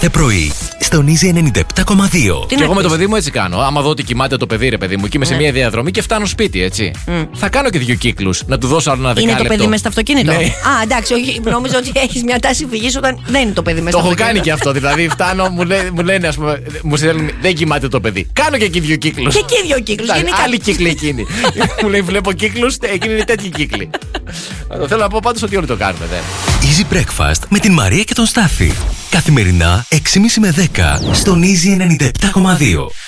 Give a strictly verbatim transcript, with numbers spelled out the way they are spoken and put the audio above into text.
κάθε πρωί στον Easy ενενήντα επτά κόμμα δύο. Και εγώ με το παιδί μου έτσι κάνω. Άμα δω ότι κοιμάται το παιδί, ρε παιδί μου, και είμαι σε μια διαδρομή και φτάνω σπίτι, έτσι. Mm. Θα κάνω και δύο κύκλους. Να του δώσω άλλο ένα δεκάλεπτο. Είναι το παιδί μέσα στο αυτοκίνητο. Ναι. Α, εντάξει, όχι, νόμιζα ότι έχει μια τάση φυγή όταν δεν είναι το παιδί μέσα στο αυτοκίνητο. Το έχω αυτοκίνητο. κάνει και αυτό. Δηλαδή, φτάνω, μου, λέ, μου λένε, ας πούμε, μου στέλνουν, δεν κοιμάται το παιδί. Κάνω και εκεί δύο κύκλους. Και εκεί δύο κύκλους. Άλλη κύκλη εκείνη. Μου λέει, βλέπω κύκλους, εκείνη είναι τέτοιοι κύκλοι. Θέλω να πω πάντως ότι όλοι το κάνουμε, δε. Easy Breakfast με την Μαρία και τον Στάφη. Καθημερινά έξι και μισή με δέκα στον Easy ενενήντα επτά κόμμα δύο.